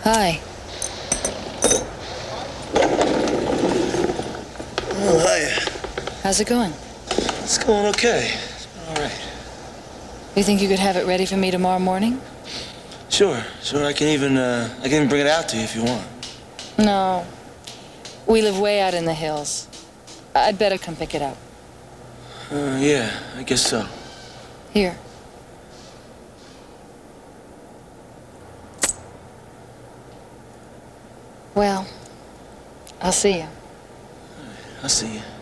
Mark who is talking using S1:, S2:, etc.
S1: Hi.
S2: Oh, hiya.
S1: How's it going?
S2: It's going okay. It's all right.
S1: You think you could have it ready for me tomorrow morning?
S2: Sure. I can even bring it out to you if you want.
S1: No. We live way out in the hills. I'd better come pick it up.
S2: Yeah, I guess so.
S1: Here. Well, I'll see you.
S2: I'll see you.